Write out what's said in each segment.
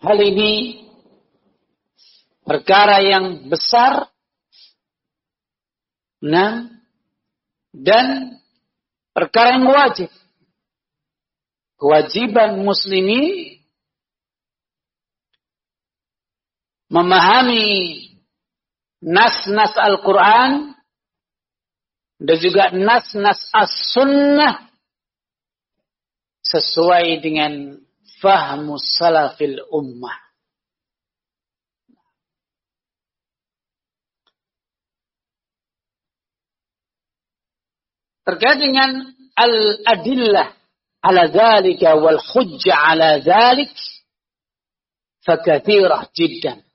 hal ini perkara yang besar, dan perkara yang wajib. Kewajiban muslimin memahami nas-nas Al-Quran dan juga nas-nas As-Sunnah sesuai dengan fahmu salafil ummah. Terkait dengan al-adillah ala dzalika wal hujjah ala dzalik fakatsirah jiddan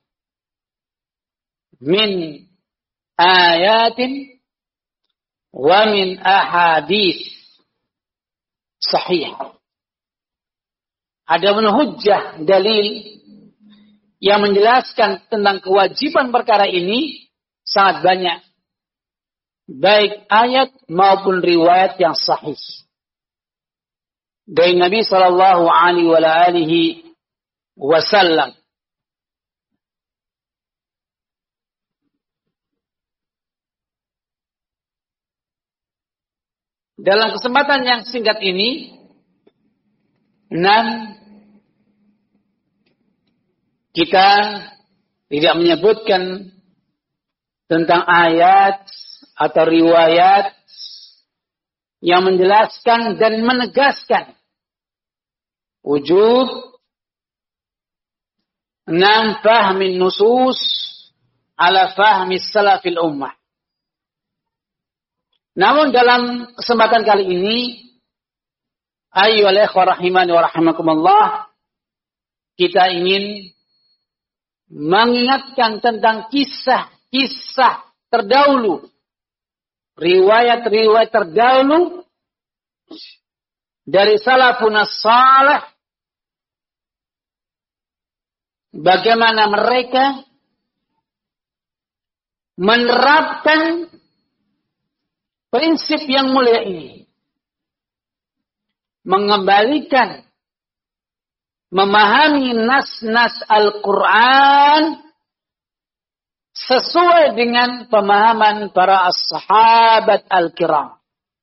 min ayatin wa min ahadits sahih. Ada hujjah dalil yang menjelaskan tentang kewajiban perkara ini sangat banyak. Baik ayat maupun riwayat yang sahih dari Nabi sallallahu alaihi wasallam. Dalam kesempatan yang singkat ini, kita tidak menyebutkan tentang ayat atau riwayat yang menjelaskan dan menegaskan wujud fahmi nusus ala fahmi salafil ummah. Namun dalam kesempatan kali ini, ayyuhal ikhwah rahimani wa rahimakumullah, kita ingin mengingatkan tentang kisah-kisah terdahulu, riwayat-riwayat terdahulu dari salafun salih, bagaimana mereka menerapkan prinsip yang mulia ini, mengembalikan, memahami nas-nas Al-Quran sesuai dengan pemahaman para sahabat al-kiram.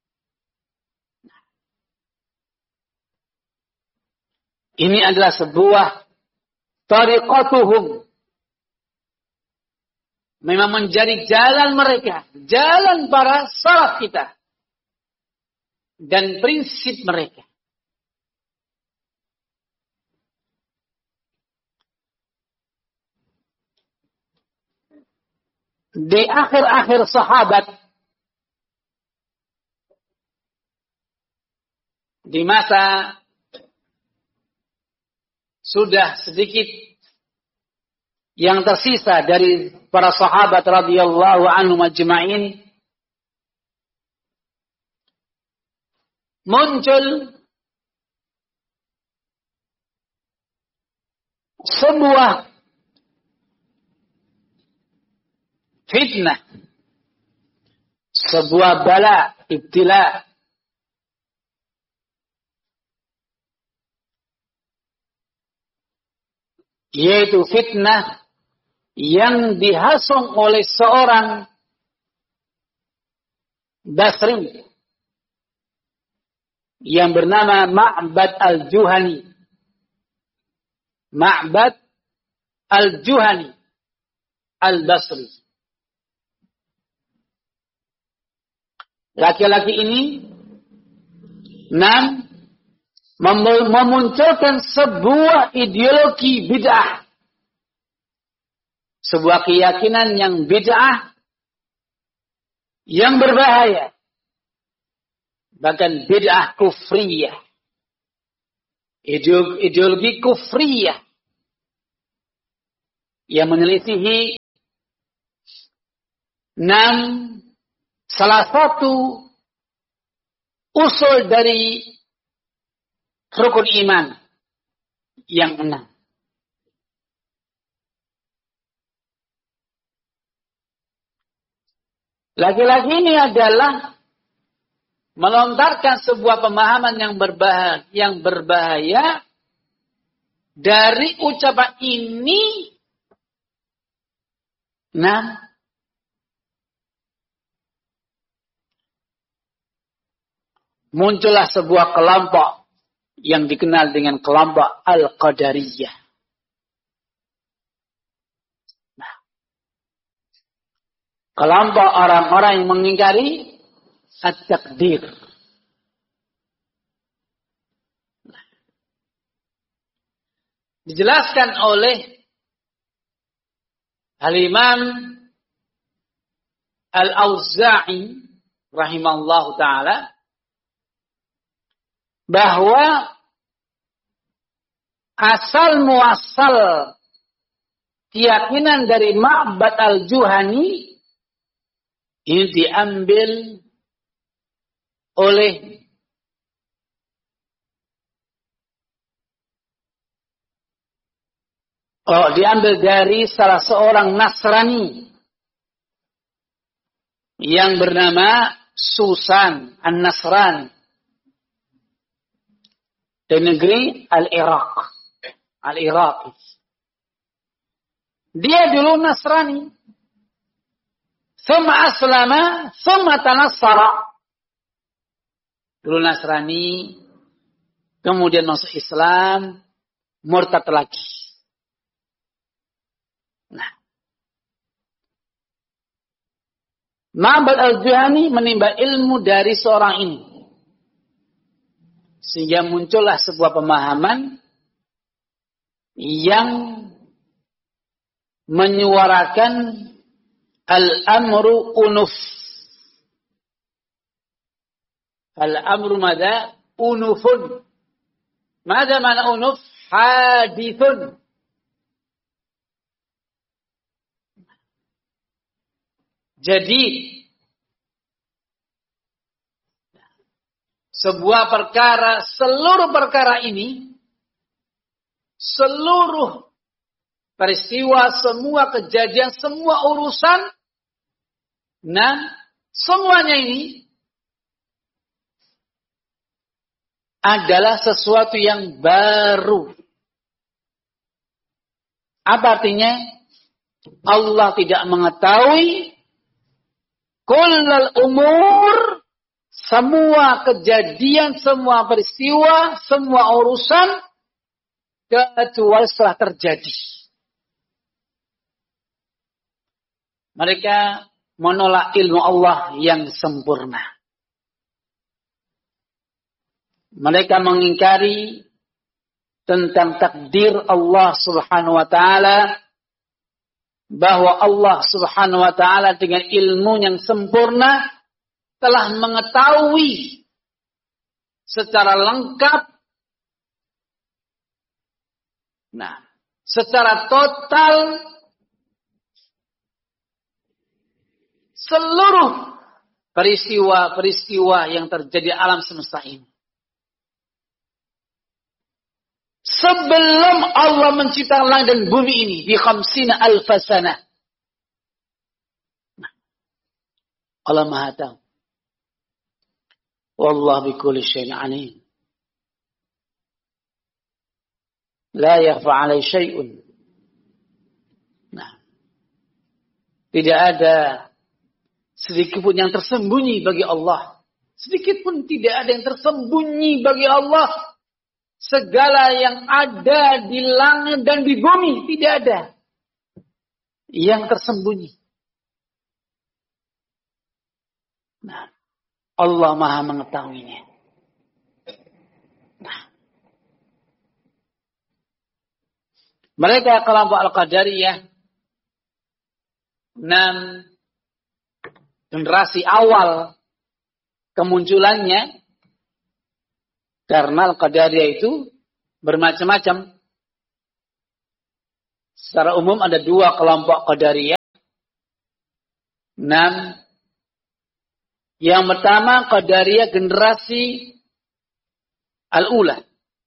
Ini adalah sebuah tariqatuhum. Memang menjadi jalan mereka, jalan para salaf kita. Dan prinsip mereka. Di akhir-akhir sahabat, di masa sudah sedikit yang tersisa dari para sahabat radhiyallahu anhum ajma'in, muncul sebuah fitnah, sebuah bala, ibtila, yaitu fitnah yang dihasung oleh seorang Basri yang bernama Ma'bad al-Juhani. Ma'bad al-Juhani al-Basri. Laki-laki ini memunculkan sebuah ideologi bid'ah. Sebuah keyakinan yang bid'ah, yang berbahaya. Bahkan bid'ah kufriyah. Ideologi kufriyah. Yang menyelisihi salah satu usul dari rukun iman yang 6. Laki-laki ini adalah melontarkan sebuah pemahaman yang berbahaya dari ucapan ini, muncullah sebuah kelompok yang dikenal dengan kelompok Al-Qadariyah. Kelompok orang-orang yang mengingkari at-takdir. Dijelaskan oleh Al-Imam Al-Auza'i rahimahullahu ta'ala bahwa asal muasal keyakinan dari Ma'bad Al-Juhani ini diambil oleh diambil dari salah seorang Nasrani yang bernama Susan An-Nasrani dari negeri Al-Iraq. Dia dulu Nasrani. Thumma aslama, thumma tanassara. Dulu Nasrani, kemudian masuk Islam, murtad lagi. Ma'bad Al-Juhani menimba ilmu dari seorang ini. Sehingga muncullah sebuah pemahaman yang menyuarakan al-amru unuf. Al-amru mada? Unufun. Mada mana unuf? Hadithun. Jadi sebuah perkara, seluruh perkara ini, seluruh peristiwa, semua kejadian, semua urusan, semuanya ini adalah sesuatu yang baru. Apa artinya? Allah tidak mengetahui kullal umur, semua kejadian, semua peristiwa, semua urusan, kecuali setelah terjadi. Mereka menolak ilmu Allah yang sempurna. Mereka mengingkari tentang takdir Allah Subhanahu wa ta'ala, bahwa Allah Subhanahu wa ta'ala dengan ilmu yang sempurna telah mengetahui secara lengkap, secara total seluruh peristiwa-peristiwa yang terjadi alam semesta ini. Sebelum Allah menciptakan langit dan bumi ini di 50.000 sana. Allah Maha tahu. Wallahu bikulli syai'in alim. La yakhfa 'alaihi syai'un. Tidak ada sedikit pun yang tersembunyi bagi Allah. Sedikit pun tidak ada yang tersembunyi bagi Allah. Segala yang ada di langit dan di bumi tidak ada yang tersembunyi. Allah Maha mengetahuinya. Mereka kelompok Al-Qadariyah, 6 generasi awal kemunculannya, karena Al-Qadariyah itu bermacam-macam. Secara umum ada 2 kelompok Qadariyah. 6. Yang pertama Qadariyah generasi Al-Ula.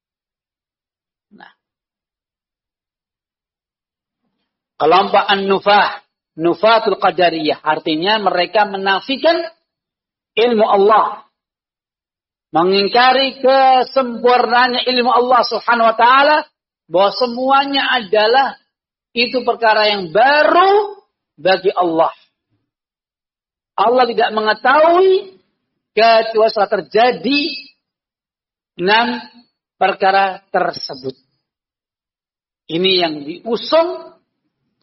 Kelompok An-Nufah. Nufatul Qadariyah. Artinya mereka menafikan ilmu Allah. Mengingkari kesempurnaannya ilmu Allah Subhanahu wa ta'ala. bahwa semuanya adalah itu perkara yang baru bagi Allah. Allah tidak mengetahui kecuali setelah terjadi 6 perkara tersebut. Ini yang diusung